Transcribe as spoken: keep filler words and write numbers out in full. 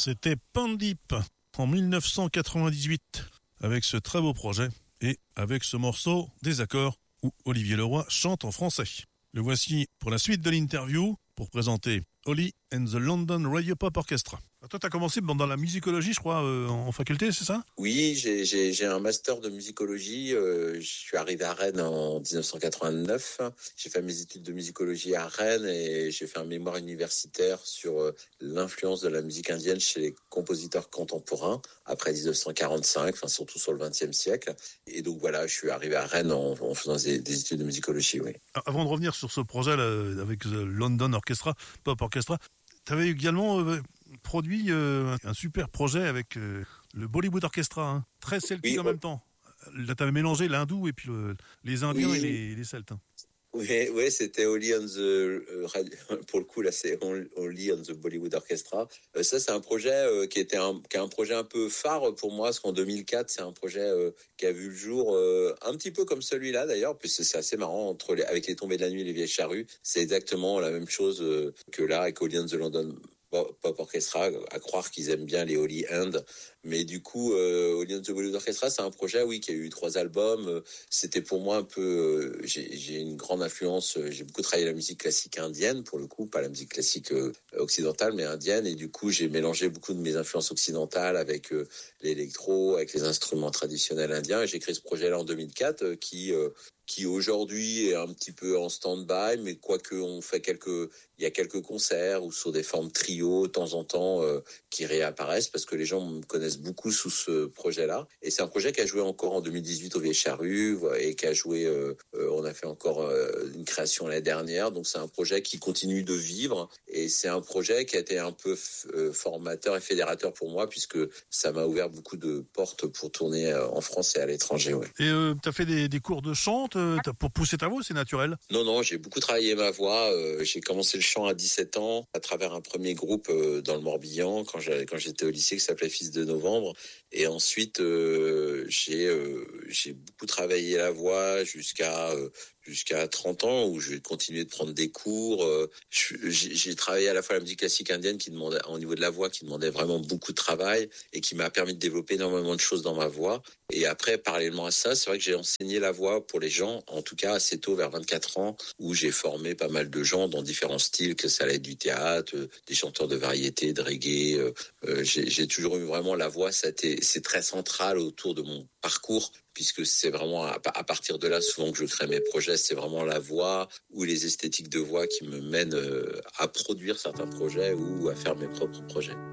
C'était Pandip en dix-neuf cent quatre-vingt-dix-huit avec ce très beau projet et avec ce morceau des accords où Olivier Leroy chante en français. Le voici pour la suite de l'interview pour présenter Oli and the London Radio Pop Orchestra. Toi, tu as commencé dans la musicologie, je crois, euh, en faculté, c'est ça ? Oui, j'ai, j'ai, j'ai un master de musicologie. Euh, je suis arrivé à Rennes en dix-neuf cent quatre-vingt-neuf. J'ai fait mes études de musicologie à Rennes et j'ai fait un mémoire universitaire sur euh, l'influence de la musique indienne chez les compositeurs contemporains après dix-neuf cent quarante-cinq, enfin surtout sur le vingtième siècle. Et donc voilà, je suis arrivé à Rennes en, en faisant des, des études de musicologie, oui. Avant de revenir sur ce projet là, avec The London Orchestra, Pop Orchestra, tu avais également euh, produit euh, un super projet avec euh, le Bollywood Orchestra, hein, très celtique oui, en oh. même temps. Là, tu avais mélangé l'hindou et puis le, les Indiens oui. et les, les Celtes. Oui, oui, c'était Oli on the euh, pour le coup là, c'est Oli on the Bollywood Orchestra. Euh, ça, c'est un projet euh, qui était un, qui est un projet un peu phare pour moi, parce qu'en deux mille quatre, c'est un projet euh, qui a vu le jour euh, un petit peu comme celui-là d'ailleurs, puisque c'est assez marrant entre les, avec les tombées de la nuit et les vieilles charrues. C'est exactement la même chose euh, que là avec Oli on the London Pop Orchestra, à croire qu'ils aiment bien les Holy Hand. Mais du coup, euh, Oli and the Bollywood Orchestra, c'est un projet, oui, qui a eu trois albums. C'était pour moi un peu... Euh, j'ai, j'ai une grande influence. J'ai beaucoup travaillé la musique classique indienne, pour le coup, pas la musique classique euh, occidentale, mais indienne. Et du coup, j'ai mélangé beaucoup de mes influences occidentales avec euh, l'électro, avec les instruments traditionnels indiens. Et j'ai créé ce projet-là en deux mille quatre, euh, qui... Euh, qui aujourd'hui est un petit peu en stand-by, mais quoique on fait quelques, il y a quelques concerts ou sur des formes trio de temps en temps euh, qui réapparaissent parce que les gens me connaissent beaucoup sous ce projet-là. Et c'est un projet qui a joué encore en deux mille dix-huit au Vieilles Charrues et qui a joué, euh, euh, on a fait encore euh, une création l'année dernière. Donc c'est un projet qui continue de vivre et c'est un projet qui a été un peu f- euh, formateur et fédérateur pour moi puisque ça m'a ouvert beaucoup de portes pour tourner euh, en France et à l'étranger. Ouais. Et euh, tu as fait des, des cours de chant pour pousser ta voix, c'est naturel? Non, non, j'ai beaucoup travaillé ma voix. Euh, j'ai commencé le chant à dix-sept ans à travers un premier groupe euh, dans le Morbihan quand, j'ai, quand j'étais au lycée qui s'appelait Fils de Novembre. Et ensuite, euh, j'ai, euh, j'ai beaucoup travaillé la voix jusqu'à... Euh, jusqu'à trente ans où je vais continuer de prendre des cours. J'ai, j'ai travaillé à la fois la musique classique indienne qui demandait, au niveau de la voix, qui demandait vraiment beaucoup de travail et qui m'a permis de développer énormément de choses dans ma voix. Et après, parallèlement à ça, c'est vrai que j'ai enseigné la voix pour les gens, en tout cas assez tôt, vers vingt-quatre ans, où j'ai formé pas mal de gens dans différents styles, que ça allait être du théâtre, euh, des chanteurs de variété, de reggae. Euh, euh, j'ai, j'ai toujours eu vraiment la voix, ça a été, c'est très central autour de mon parcours, puisque c'est vraiment à, à partir de là souvent que je crée mes projets, c'est vraiment la voix ou les esthétiques de voix qui me mènent à produire certains projets ou à faire mes propres projets.